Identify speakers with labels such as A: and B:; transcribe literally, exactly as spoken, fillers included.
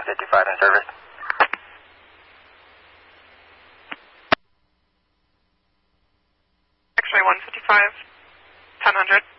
A: fifty-five in service.
B: X-ray one fifty-five, ten hundred.